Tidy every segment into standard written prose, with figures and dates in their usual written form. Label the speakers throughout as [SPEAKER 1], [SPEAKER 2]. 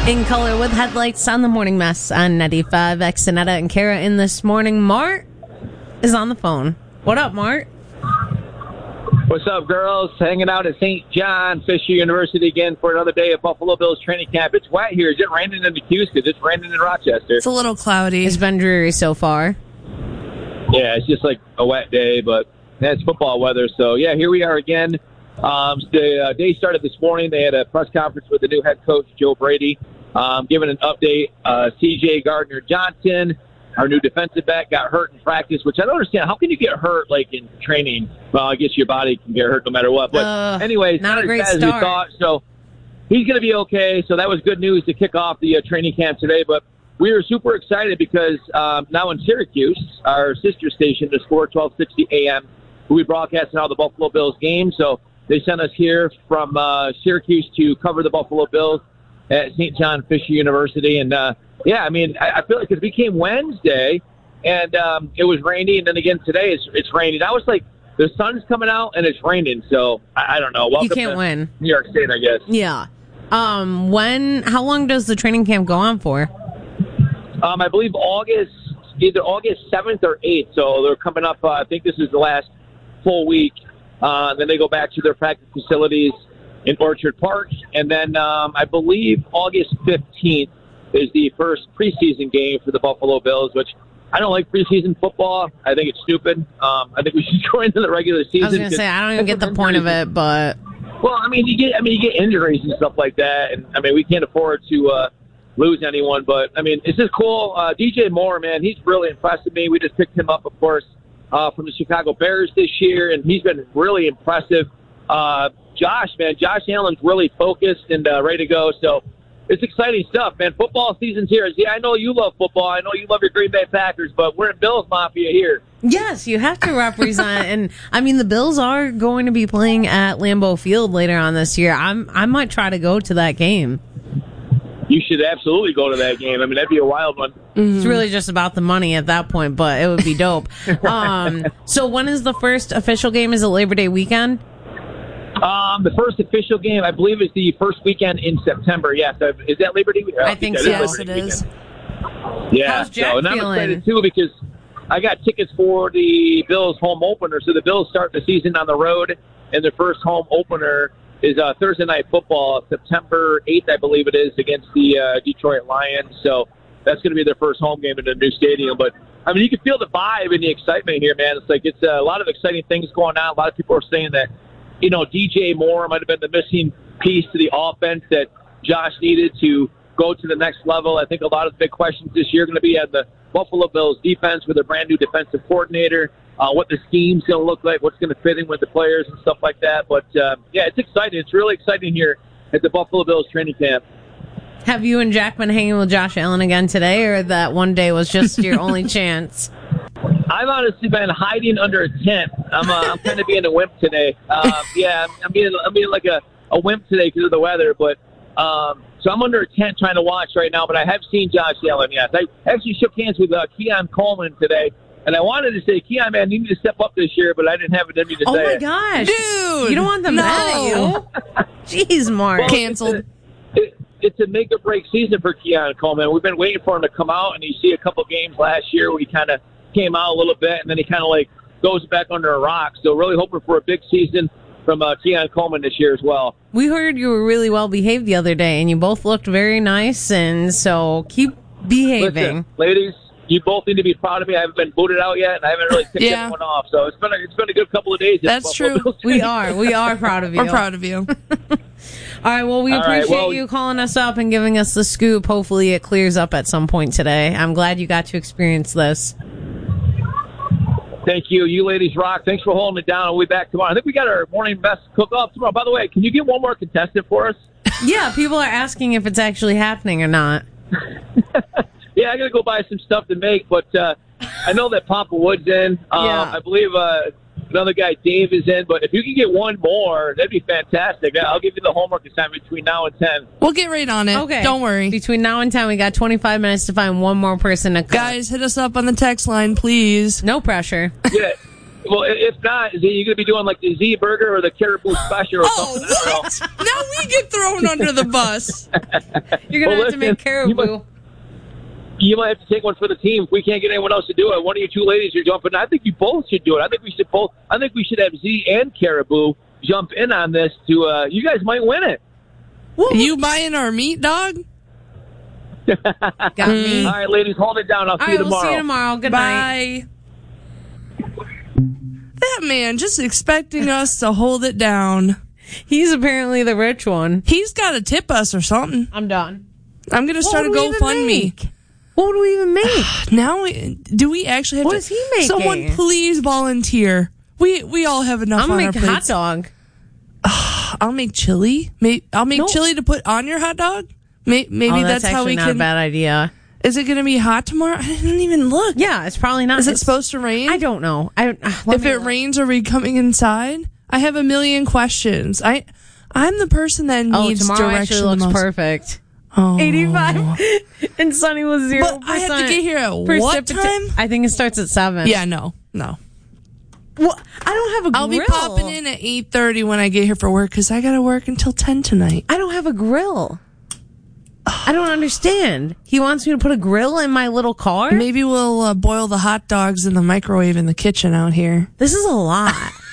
[SPEAKER 1] In color with headlights on the morning mess on 95 Xanetta and Kara in this morning. Mart is on the phone. What up, Mart?
[SPEAKER 2] What's up, girls? Hanging out at St. John Fisher University again for another day of Buffalo Bills training camp. It's wet here. Is it raining in the Q's? Because it's raining in Rochester.
[SPEAKER 3] It's a little cloudy.
[SPEAKER 1] It's been dreary so far.
[SPEAKER 2] Yeah, it's just like a wet day, but it's football weather. So, yeah, here we are again. The day started this morning. They had a press conference with the new head coach, Joe Brady, giving an update. C.J. Gardner-Johnson, our new defensive back, got hurt in practice, which I don't understand. How can you get hurt, like, in training? Well, I guess your body can get hurt no matter what. But anyways,
[SPEAKER 1] not
[SPEAKER 2] as
[SPEAKER 1] a great
[SPEAKER 2] bad as we thought. So he's going to be okay. So that was good news to kick off the training camp today. But we are super excited because now in Syracuse, our sister station, the Score 1260 AM, we broadcasting all the Buffalo Bills games. So they sent us here from Syracuse to cover the Buffalo Bills at St. John Fisher University. And, yeah, I mean, I feel like it became Wednesday, and it was rainy, and then again today it's raining. I was like, the sun's coming out, and it's raining, so I don't know. Welcome
[SPEAKER 1] you can't
[SPEAKER 2] to
[SPEAKER 1] win.
[SPEAKER 2] New York State, I guess.
[SPEAKER 1] Yeah. How long does the training camp go on for?
[SPEAKER 2] I believe either August 7th or 8th, so they're coming up, I think this is the last full week. Then they go back to their practice facilities in Orchard Park, and then I believe August 15th is the first preseason game for the Buffalo Bills, which I don't like preseason football. I think it's stupid. I think we should go into the regular season.
[SPEAKER 1] I was going to say, I don't even get the point of it, but
[SPEAKER 2] well, I mean, you get injuries and stuff like that, and I mean, we can't afford to lose anyone. But I mean, it's just cool. DJ Moore, man, he's really impressed me. We just picked him up, of course, from the Chicago Bears this year, and he's been really impressive. Josh Allen's really focused and ready to go. So it's exciting stuff, man. Football season's here. Yeah, I know you love football. I know you love your Green Bay Packers, but we're in Bills Mafia here.
[SPEAKER 1] Yes, you have to represent. And, I mean, the Bills are going to be playing at Lambeau Field later on this year. I might try to go to that game.
[SPEAKER 2] You should absolutely go to that game. I mean, that'd be a wild one.
[SPEAKER 1] It's really just about the money at that point, but it would be dope. So when is the first official game? Is it Labor Day weekend?
[SPEAKER 2] The first official game, I believe, is the first weekend in September. Yes. Is that Labor Day weekend?
[SPEAKER 1] I think so.
[SPEAKER 3] Yes, it is.
[SPEAKER 2] Yeah.
[SPEAKER 1] How's Jack
[SPEAKER 2] and I'm
[SPEAKER 1] feeling?
[SPEAKER 2] excited, too, because I got tickets for the Bills home opener. So the Bills start the season on the road, and their first home opener is Thursday Night Football, September 8th, I believe it is, against the Detroit Lions. So that's going to be their first home game in the new stadium. But, I mean, you can feel the vibe and the excitement here, man. It's like it's a lot of exciting things going on. A lot of people are saying that, you know, DJ Moore might have been the missing piece to the offense that Josh needed to go to the next level. I think a lot of the big questions this year are going to be at the Buffalo Bills defense with a brand new defensive coordinator, what the scheme's going to look like, what's going to fit in with the players and stuff like that. But, yeah, it's exciting. It's really exciting here at the Buffalo Bills training camp.
[SPEAKER 1] Have you and Jack been hanging with Josh Allen again today, or that one day was just your only chance?
[SPEAKER 2] I've honestly been hiding under a tent. I'm kind of being a wimp today. Yeah, I'm being like a wimp today because of the weather. But so I'm under a tent trying to watch right now. But I have seen Josh Allen. Yes, I actually shook hands with Keon Coleman today, and I wanted to say, Keon, man, you need to step up this year, but I didn't have it in me to say.
[SPEAKER 1] Oh my gosh,
[SPEAKER 3] dude!
[SPEAKER 1] You don't want them mad at you? Jeez, Mark.
[SPEAKER 2] Well,
[SPEAKER 3] Canceled.
[SPEAKER 2] It's a make or break season for Keon Coleman. We've been waiting for him to come out, and you see a couple games last year where he kind of came out a little bit, and then he kind of like goes back under a rock. So really hoping for a big season from Keon Coleman this year as well.
[SPEAKER 1] We heard you were really well behaved the other day, and you both looked very nice, and so keep behaving.
[SPEAKER 2] Listen, ladies, you both need to be proud of me. I haven't been booted out yet, and I haven't really ticked anyone off. So it's been a good couple of days.
[SPEAKER 3] That's true.
[SPEAKER 1] We are proud of you.
[SPEAKER 3] We're proud of you.
[SPEAKER 1] All right, well, we appreciate you calling us up and giving us the scoop. Hopefully it clears up at some point today. I'm glad you got to experience this.
[SPEAKER 2] Thank you. You ladies rock. Thanks for holding it down. We'll be back tomorrow. I think we got our morning best cook-off tomorrow. By the way, can you get one more contestant for us?
[SPEAKER 1] Yeah, people are asking if it's actually happening or not.
[SPEAKER 2] Yeah, I got to go buy some stuff to make, but I know that Papa Wood's in.
[SPEAKER 1] Yeah.
[SPEAKER 2] I believe another guy, Dave, is in. But if you can get one more, that'd be fantastic. I'll give you the homework assignment between now and 10.
[SPEAKER 3] We'll get right on it.
[SPEAKER 1] Okay.
[SPEAKER 3] Don't worry.
[SPEAKER 1] Between now and 10, we got 25 minutes to find one more person to cook.
[SPEAKER 3] Guys, hit us up on the text line, please.
[SPEAKER 1] No pressure.
[SPEAKER 2] Yeah. Well, if not, is you going to be doing like the Z Burger or the Caribou Special or something?
[SPEAKER 3] What? Now we get thrown under the bus.
[SPEAKER 1] You're going to have to make caribou.
[SPEAKER 2] You might have to take one for the team. If we can't get anyone else to do it, one of you two ladies are jumping. I think you both should do it. I think we should have Z and Caribou jump in on this. You guys might win it.
[SPEAKER 3] Are you buying our meat, dog?
[SPEAKER 1] Got me.
[SPEAKER 2] All right, ladies, hold it down. I'll see you tomorrow.
[SPEAKER 1] We'll see you tomorrow. Good night.
[SPEAKER 3] Bye. That man just expecting us to hold it down.
[SPEAKER 1] He's apparently the rich one.
[SPEAKER 3] He's got to tip us or something.
[SPEAKER 1] I'm done.
[SPEAKER 3] I'm going to start a GoFundMe.
[SPEAKER 1] What would we even make?
[SPEAKER 3] Now, do we actually have
[SPEAKER 1] what
[SPEAKER 3] to?
[SPEAKER 1] What is he making?
[SPEAKER 3] Someone please volunteer. We all have enough on our plates.
[SPEAKER 1] I'm making hot dog.
[SPEAKER 3] I'll make chili. I'll make chili to put on your hot dog. Maybe that's how we can.
[SPEAKER 1] Not a bad idea.
[SPEAKER 3] Is it going to be hot tomorrow? I didn't even look.
[SPEAKER 1] Yeah, it's probably not.
[SPEAKER 3] Is it supposed to rain?
[SPEAKER 1] I don't know.
[SPEAKER 3] If it rains, are we coming inside? I have a million questions. I'm the person that needs
[SPEAKER 1] tomorrow
[SPEAKER 3] direction.
[SPEAKER 1] Actually looks perfect.
[SPEAKER 3] Oh.
[SPEAKER 1] 85 and sunny was 0%.
[SPEAKER 3] But I have to get here at what time?
[SPEAKER 1] I think it starts at 7.
[SPEAKER 3] Yeah, no.
[SPEAKER 1] Well, I don't have a grill.
[SPEAKER 3] I'll be popping in at 8:30 when I get here for work because I got to work until 10 tonight.
[SPEAKER 1] I don't have a grill. I don't understand. He wants me to put a grill in my little car?
[SPEAKER 3] Maybe we'll boil the hot dogs in the microwave in the kitchen out here.
[SPEAKER 1] This is a lot.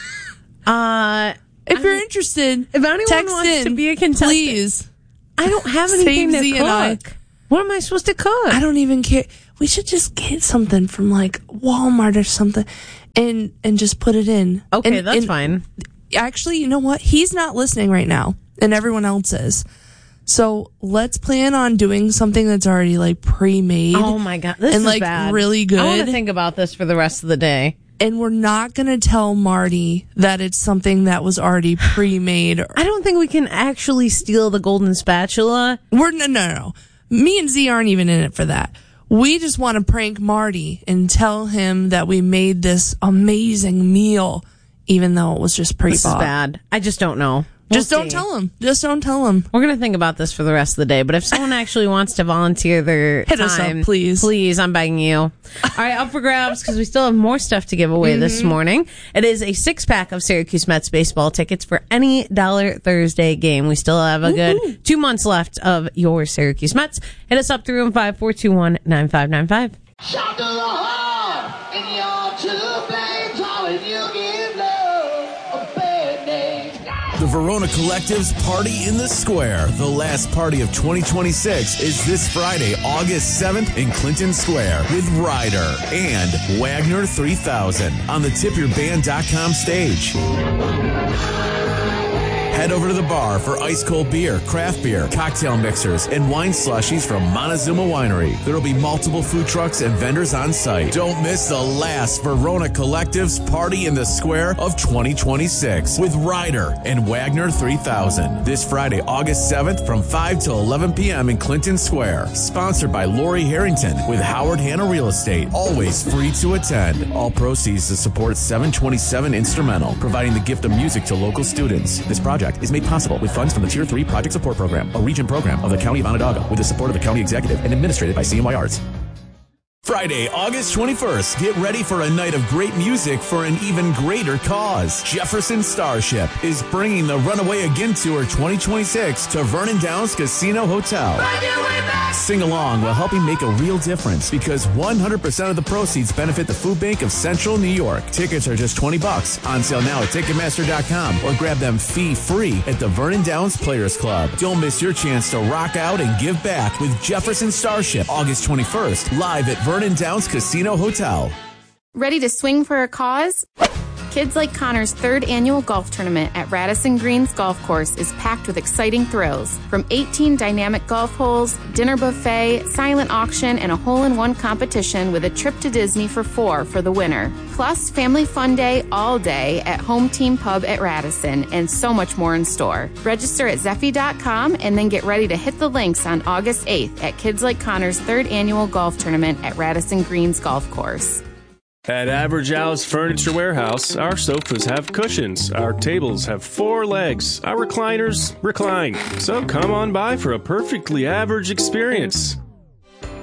[SPEAKER 3] If you're interested,
[SPEAKER 1] if anyone
[SPEAKER 3] text
[SPEAKER 1] wants to be a contestant,
[SPEAKER 3] please.
[SPEAKER 1] I don't have anything to cook. What am I supposed to cook?
[SPEAKER 3] I don't even care. We should just get something from like Walmart or something and just put it in.
[SPEAKER 1] Okay, that's fine.
[SPEAKER 3] Actually, you know what? He's not listening right now and everyone else is. So let's plan on doing something that's already like pre-made.
[SPEAKER 1] Oh my God. This is
[SPEAKER 3] like
[SPEAKER 1] bad.
[SPEAKER 3] Really good.
[SPEAKER 1] I want to think about this for the rest of the day.
[SPEAKER 3] And we're not going to tell Marty that it's something that was already pre-made.
[SPEAKER 1] I don't think we can actually steal the golden spatula.
[SPEAKER 3] No. Me and Z aren't even in it for that. We just want to prank Marty and tell him that we made this amazing meal, even though it was just pre-bought.
[SPEAKER 1] This is bad. I just don't know.
[SPEAKER 3] Just don't tell him. Just don't tell him.
[SPEAKER 1] We're going to think about this for the rest of the day. But if someone actually wants to volunteer their
[SPEAKER 3] Hit
[SPEAKER 1] time,
[SPEAKER 3] us up, please.
[SPEAKER 1] Please, I'm begging you. All right, up for grabs because we still have more stuff to give away this morning. It is a 6-pack of Syracuse Mets baseball tickets for any Dollar Thursday game. We still have a good 2 months left of your Syracuse Mets. Hit us up 315-421-9595.
[SPEAKER 4] Shout to the heart, and you're two flames, all if you give love a bad name.
[SPEAKER 5] The Verona Collective's Party in the Square, the last party of 2026, is this Friday, August 7th in Clinton Square with Ryder and Wagner 3000 on the tipyourband.com stage. Head over to the bar for ice-cold beer, craft beer, cocktail mixers, and wine slushies from Montezuma Winery. There will be multiple food trucks and vendors on site. Don't miss the last Verona Collective's Party in the Square of 2026 with Ryder and Wagner 3000. This Friday, August 7th from 5 to 11 p.m. in Clinton Square. Sponsored by Lori Harrington with Howard Hanna Real Estate. Always free to attend. All proceeds to support 727 Instrumental, providing the gift of music to local students. This project is made possible with funds from the Tier 3 Project Support Program, a region program of the County of Onondaga, with the support of the County Executive and administrated by CMY Arts. Friday, August 21st. Get ready for a night of great music for an even greater cause. Jefferson Starship is bringing the Runaway Again Tour 2026 to Vernon Downs Casino Hotel. Sing along while helping make a real difference because 100% of the proceeds benefit the Food Bank of Central New York. Tickets are just $20 on sale now at Ticketmaster.com or grab them fee-free at the Vernon Downs Players Club. Don't miss your chance to rock out and give back with Jefferson Starship August 21st live at Vernon Downs Casino Hotel.
[SPEAKER 6] Ready to swing for a cause? Kids Like Connor's third annual golf tournament at Radisson Greens Golf Course is packed with exciting thrills. From 18 dynamic golf holes, dinner buffet, silent auction, and a hole-in-one competition with a trip to Disney for 4 for the winner. Plus, family fun day all day at Home Team Pub at Radisson, and so much more in store. Register at Zeffy.com and then get ready to hit the links on August 8th at Kids Like Connor's third annual golf tournament at Radisson Greens Golf Course.
[SPEAKER 7] At Average Al's Furniture Warehouse, our sofas have cushions, our tables have 4 legs, our recliners recline. So come on by for a perfectly average experience.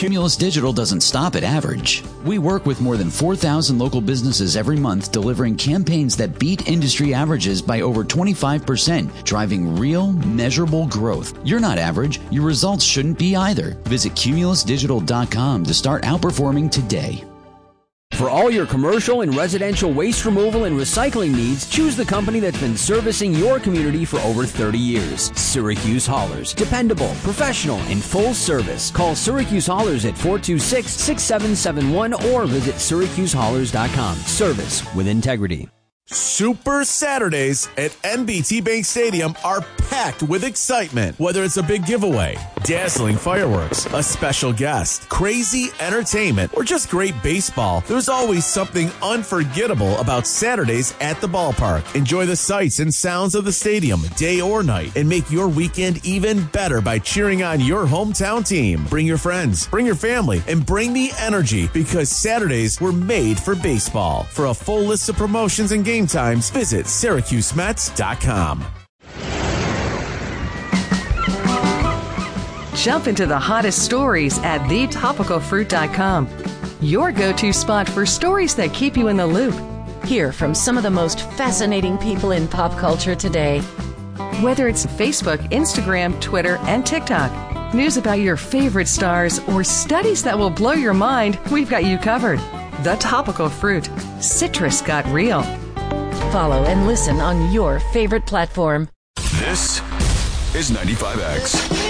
[SPEAKER 8] Cumulus Digital doesn't stop at average. We work with more than 4,000 local businesses every month, delivering campaigns that beat industry averages by over 25%, driving real, measurable growth. You're not average. Your results shouldn't be either. Visit cumulusdigital.com to start outperforming today.
[SPEAKER 9] For all your commercial and residential waste removal and recycling needs, choose the company that's been servicing your community for over 30 years. Syracuse Haulers. Dependable, professional, and full service. Call Syracuse Haulers at 426-6771 or visit syracusehaulers.com. Service with integrity.
[SPEAKER 5] Super Saturdays at NBT Bank Stadium are packed with excitement. Whether it's a big giveaway, dazzling fireworks, a special guest, crazy entertainment, or just great baseball, there's always something unforgettable about Saturdays at the ballpark. Enjoy the sights and sounds of the stadium, day or night, and make your weekend even better by cheering on your hometown team. Bring your friends, bring your family, and bring the energy, because Saturdays were made for baseball. For a full list of promotions and game times, visit SyracuseMets.com.
[SPEAKER 10] Jump into the hottest stories at thetopicalfruit.com. Your go-to spot for stories that keep you in the loop. Hear from some of the most fascinating people in pop culture today. Whether it's Facebook, Instagram, Twitter, and TikTok, news about your favorite stars, or studies that will blow your mind, we've got you covered. The Topical Fruit. Citrus got real. Follow and listen on your favorite platform.
[SPEAKER 11] This is 95X.